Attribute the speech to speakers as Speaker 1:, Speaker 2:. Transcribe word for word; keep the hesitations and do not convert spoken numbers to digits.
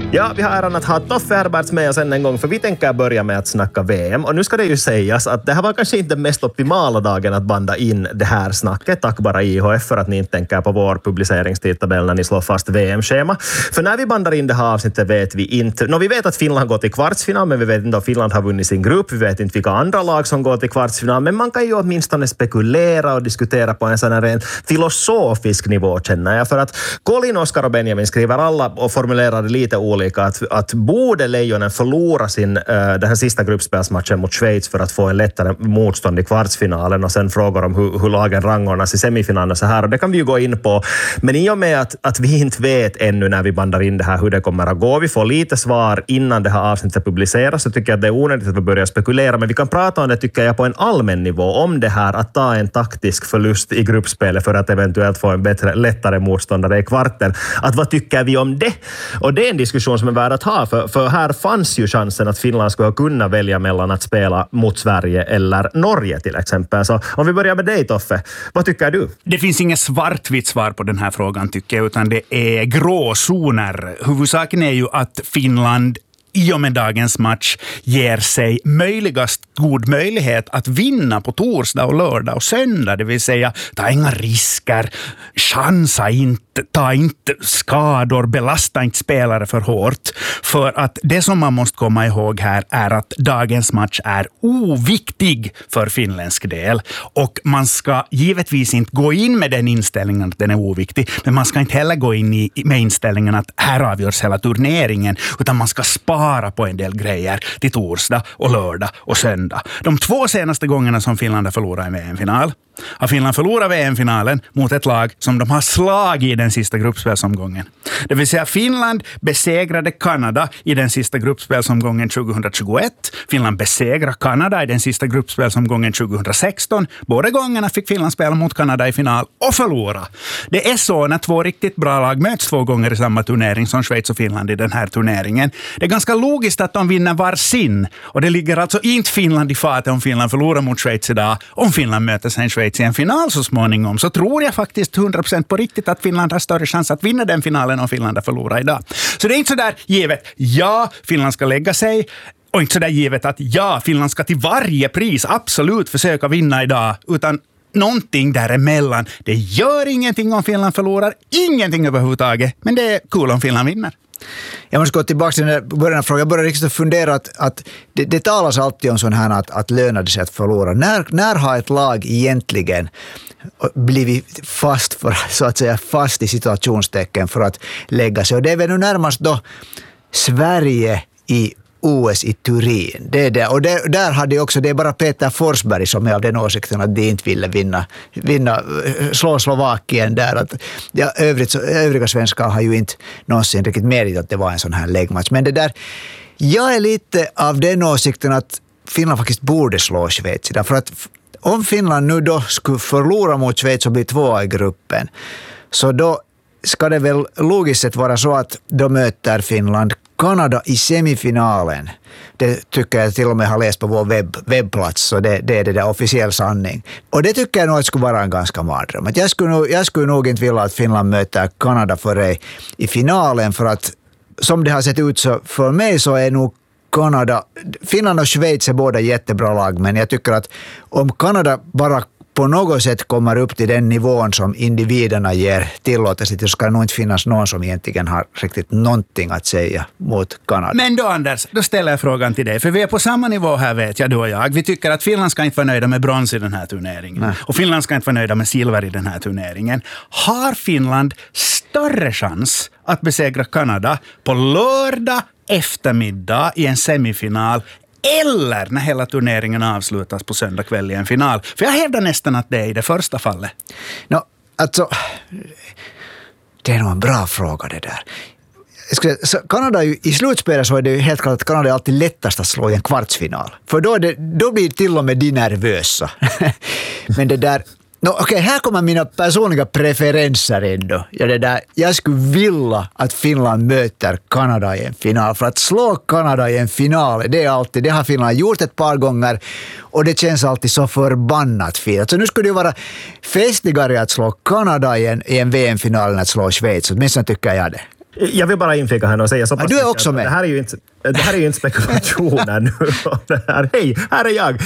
Speaker 1: Ja, vi har äran att ha Toffe Herberts med oss en gång, för vi tänker börja med att snacka V M. Och nu ska det ju sägas att det här var kanske inte mest optimala dagen att banda in det här snacket, tack bara I H F för att ni inte tänker på vår publiceringstidtabell när ni slår fast V M-schema. För när vi bandar in det här avsnittet vet vi inte... Nå, vi vet att Finland går till kvartsfinal, men vi vet inte om Finland har vunnit sin grupp. Vi vet inte vilka andra lag som går till kvartsfinal, men man kan ju åtminstone spekulera och diskutera på en sån här en filosofisk nivå, känner jag. För att Colin, Oskar och Benjamin skriver alla och formulerar det lite olika. Att, att borde Lejonen förlora sin, uh, den här sista gruppspelsmatchen mot Schweiz för att få en lättare motstånd i kvartsfinalen, och sen frågar om hur, hur lagen rangordnas i semifinalen och så här, och det kan vi ju gå in på. Men i och med att, att vi inte vet ännu när vi bandar in det här hur det kommer att gå, vi får lite svar innan det här avsnittet publiceras, så tycker jag att det är onödigt att vi börjar spekulera, men vi kan prata om det, tycker jag, på en allmän nivå, om det här att ta en taktisk förlust i gruppspelet för att eventuellt få en bättre, lättare motståndare i kvarten. Att vad tycker vi om det? Och det är en diskussion som är värd att ha, för, för här fanns ju chansen att Finland skulle kunna välja mellan att spela mot Sverige eller Norge till exempel. Så om vi börjar med dig, Toffe, vad tycker du?
Speaker 2: Det finns inget svartvitt svar på den här frågan, tycker jag, utan det är gråzoner. Huvudsaken är ju att Finland i och med dagens match ger sig möjligast god möjlighet att vinna på torsdag och lördag och söndag. Det vill säga, ta inga risker, chansa inte, ta inte skador, belasta inte spelare för hårt. För att det som man måste komma ihåg här är att dagens match är oviktig för finländsk del. Och man ska givetvis inte gå in med den inställningen att den är oviktig, men man ska inte heller gå in i, med inställningen att här avgörs hela turneringen, utan man ska spara på en del grejer till torsdag och lördag och söndag. De två senaste gångerna som Finland har förlorat en V M-final har Finland förlorat V M-finalen mot ett lag som de har slagit i den sista gruppspelsomgången. Det vill säga, Finland besegrade Kanada i den sista gruppspelsomgången tjugohundratjugoett. Finland besegrade Kanada i den sista gruppspelsomgången tjugohundrasexton. Båda gångerna fick Finland spela mot Kanada i final och förlora. Det är så när två riktigt bra lag möts två gånger i samma turnering som Schweiz och Finland i den här turneringen. Det är ganska logiskt att de vinner var sin. Och det ligger alltså inte Finland i fatet om Finland förlorar mot Schweiz idag. Om Finland möter sen Schweiz i en final så småningom, så tror jag faktiskt hundra procent på riktigt att Finland har större chans att vinna den finalen om Finland har förlorat idag. Så det är inte så där givet, ja, Finland ska lägga sig, och inte så där givet att ja, Finland ska till varje pris absolut försöka vinna idag, utan någonting däremellan. Det gör ingenting om Finland förlorar, ingenting överhuvudtaget, men det är kul om Finland vinner.
Speaker 3: Jag måste gå tillbaka till den början av frågan. Jag börjar riktigt fundera att, att det, det talas alltid om sån här att, att löna det sig att förlora. När, när har ett lag egentligen blivit fast för, så att säga, fast i situationstecken för att lägga sig? Och det är väl nu närmast då Sverige i O S i Turin. Det är det. Och det, där hade också, det är bara Peter Forsberg som är av den åsikten att de inte ville vinna, vinna slå Slovakien där. Att, ja, övrigt, övriga svenskar har ju inte någonsin riktigt medgett att det var en sån här läggmatch. Men det där, jag är lite av den åsikten att Finland faktiskt borde slå Schweiz. För att om Finland nu då skulle förlora mot Schweiz och bli tvåa i gruppen, så då ska det väl logiskt sett vara så att då möter Finland Kanada i semifinalen. Det tycker jag till och med har läst på vår webb, webbplats, så det, det är det där officiell sanning. Och det tycker jag nog att skulle vara en ganska mardröm. Jag skulle, nog, jag skulle nog inte vilja att Finland möter Kanada före i finalen, för att som det har sett ut så för mig så är nog Kanada, Finland och Schweiz är båda jättebra lag, men jag tycker att om Kanada bara på något sätt kommer upp till den nivån som individerna ger tillåtelse till, så ska det nog inte finnas någon som egentligen har riktigt någonting att säga mot Kanada.
Speaker 2: Men då, Anders, då ställer jag frågan till dig, för vi är på samma nivå här, vet jag, du och jag. Vi tycker att Finland ska inte vara nöjda med brons i den här turneringen. Nej. Och Finland ska inte vara nöjda med silver i den här turneringen. Har Finland större chans att besegra Kanada på lördag eftermiddag i en semifinal, eller när hela turneringen avslutas på söndag kväll i en final? För jag hävdar nästan att det är i det första fallet.
Speaker 3: No, alltså, det är nog en bra fråga det där. Så Kanada, i slutspelet så är det ju helt klart att Kanada är alltid lättast att slå i en kvartsfinal. För då, är det, då blir till och med de nervösa. Men det där... No, okej, okay, här kommer mina personliga preferenser ändå. Ja, det där, jag skulle vilja att Finland möter Kanada i en final. För att slå Kanada i en final, det är alltid, det har Finland gjort ett par gånger. Och det känns alltid så förbannat fint. Så nu skulle det vara festligare att slå Kanada i en, i en V M-final än att slå Schweiz. Åtminstone tycker jag det.
Speaker 1: Jag vill bara inflika här och säga så pass
Speaker 3: du är
Speaker 1: mycket
Speaker 3: också
Speaker 1: att
Speaker 3: med.
Speaker 1: Det här är ju inte, det här är ju inte spekulationer nu. Det här, hej, här är jag.